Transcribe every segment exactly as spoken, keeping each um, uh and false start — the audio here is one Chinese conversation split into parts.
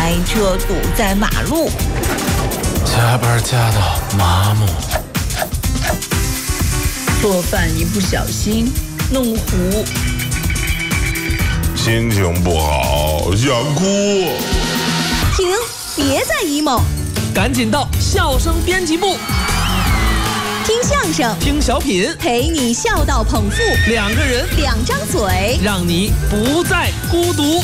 开车堵在马路， 加班加到麻木， 做饭一不小心弄糊， 心情不好想哭。 停，别再 emo， 赶紧到笑声编辑部， 听相声， 听小品， 陪你笑到捧腹， 两个人， 两张嘴， 让你不再孤独。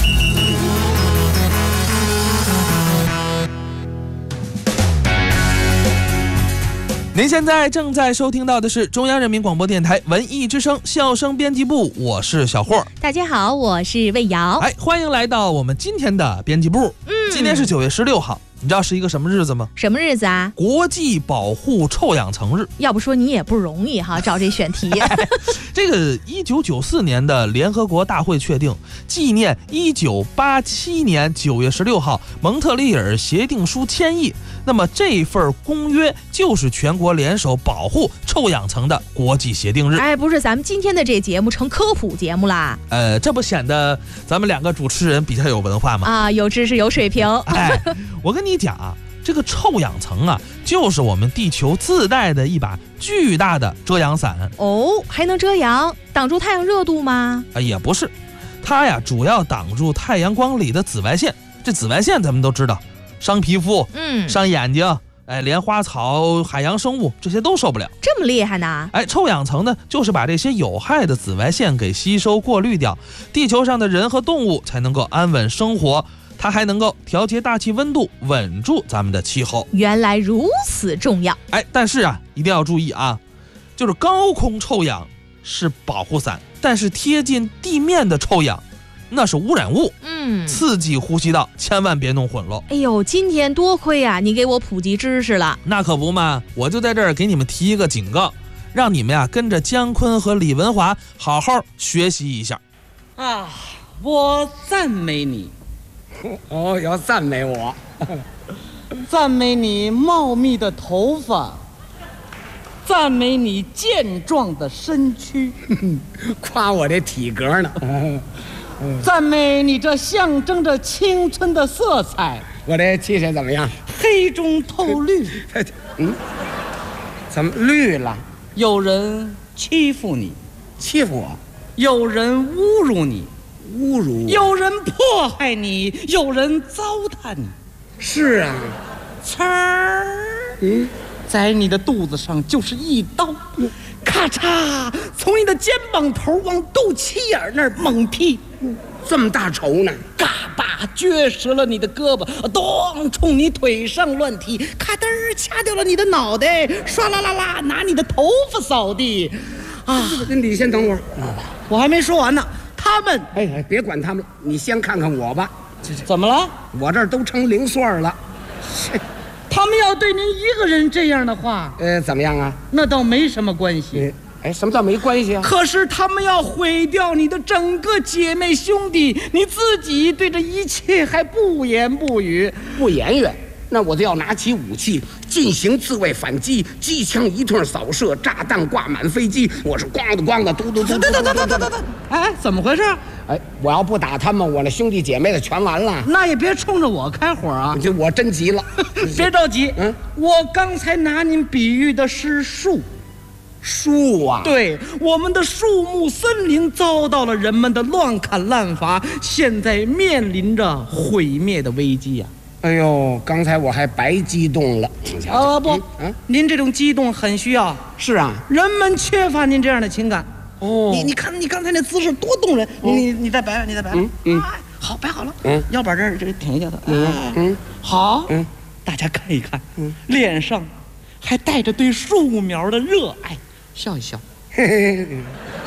您现在正在收听到的是中央人民广播电台文艺之声笑声编辑部，我是小霍。 大家好，我是魏瑶。 哎，欢迎来到我们今天的编辑部。嗯，今天是九月十六号，你知道是一个什么日子吗？ 什么日子啊？ 国际保护臭氧层日。 要不说你也不容易哈，找这选题。 这个一九九四年的联合国大会确定，纪念一九八七年九月十六号蒙特利尔协定书签议。那么这份公约就是全国联手保护臭氧层的国际协定日。 哎，不是，咱们今天的这节目成科普节目啦。 呃，这不显得咱们两个主持人比较有文化吗？ 啊，有知识有水平。 哎，我跟你讲啊，这个臭氧层啊，就是我们地球自带的一把巨大的遮阳伞。 哦，还能遮阳，挡住太阳热度吗？ 啊，也不是，它呀主要挡住太阳光里的紫外线。这紫外线咱们都知道，伤皮肤， 嗯， 伤眼睛，哎，连花草、海洋生物这些都受不了。 这么厉害呢？ 哎，臭氧层呢，就是把这些有害的紫外线给吸收过滤掉，地球上的人和动物才能够安稳生活。它还能够调节大气温度，稳住咱们的气候。 原来如此重要。 哎，但是啊，一定要注意啊，就是高空臭氧是保护伞，但是贴近地面的臭氧那是污染物， 嗯， 刺激呼吸道，千万别弄混了。 哎呦，今天多亏啊，你给我普及知识了。 那可不嘛，我就在这儿给你们提一个警告，让你们呀跟着姜昆和李文华好好学习一下。 啊，我赞美你。 哦，要赞美我， 赞美你茂密的头发，赞美你健壮的身躯， 夸我这体格呢， 赞美你这象征着青春的色彩。 我这气色怎么样？ 黑中透绿。 嗯，怎么绿了？ 有人欺负你， 欺负我； 有人侮辱你。 侮辱我， 有人迫害你，有人糟蹋你。 是啊， 呲儿， 嗯， 在你的肚子上就是一刀，咔嚓，从你的肩膀头往肚脐眼那儿猛劈， 这么大仇呢？ 嘎巴撅折了你的胳膊，咚，冲你腿上乱踢，咔噔儿掐掉了你的脑袋，唰啦啦啦拿你的头发扫地。啊， 你先等会儿， 我还没说完呢。他们， 哎哎，别管他们了，你先看看我吧。 怎么了？ 我这儿都成零碎了。 他们要对您一个人这样的话， 呃，怎么样啊？ 那倒没什么关系。 哎，什么叫没关系啊？ 可是他们要毁掉你的整个姐妹兄弟，你自己对这一切还不言不语， 不言语。那我就要拿起武器进行自卫反击，机枪一通扫射，炸弹挂满飞机，我是咣的咣的，嘟嘟嘟。 等等等等等等等，哎，怎么回事？ 哎，我要不打他们，我那兄弟姐妹的全完了。 那也别冲着我开火啊！ 就我真急了， 别着急。嗯，我刚才拿您比喻的是树， 树啊， 对，我们的树木森林遭到了人们的乱砍滥伐，现在面临着毁灭的危机呀、啊。 哎呦，刚才我还白激动了。 啊不， 嗯嗯，您这种激动很需要。 是啊， 人们缺乏您这样的情感。 哦， 你你看你刚才那姿势多动人，哦、你你再摆摆，你再摆摆。 嗯嗯、 啊，好，摆好了。 嗯， 腰板这儿这挺一下的。 嗯嗯， 好。 嗯， 大家看一看， 嗯， 脸上还带着对树苗的热爱，笑一笑。 嘿嘿嘿。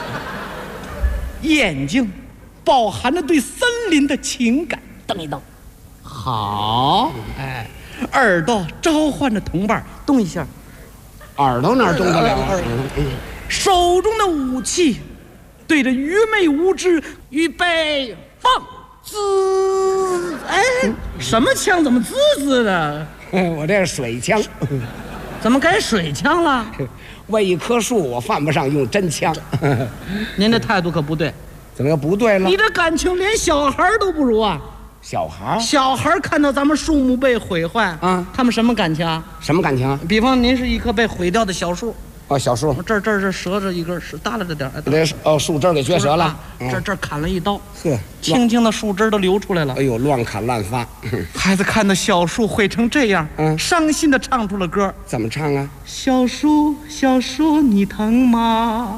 眼睛饱含着对森林的情感，瞪一瞪。好，哎，耳朵召唤着同伴，动一下， 耳朵哪儿动得了？ 手中的武器对着愚昧无知，预备放，滋！哎，什么枪？怎么滋滋的？ 我这是水枪。 怎么改水枪了？ 为一棵树，我犯不上用真枪。 您这态度可不对。 怎么又不对了？ 你这感情连小孩都不如啊！ 小孩小孩看到咱们树木被毁坏啊， 他们什么感情啊？ 什么感情啊？ 比方您是一棵被毁掉的小树， 哦，小树， 这儿这儿这折着一根，是耷拉着点儿， 这哦树枝给撅折了， 这儿这儿砍了一刀， 呵， 轻轻的树枝都流出来了。 哎呦，乱砍乱发。 孩子看到小树毁成这样， 嗯， 伤心的唱出了歌。 怎么唱啊？ 小树，小树，你疼吗？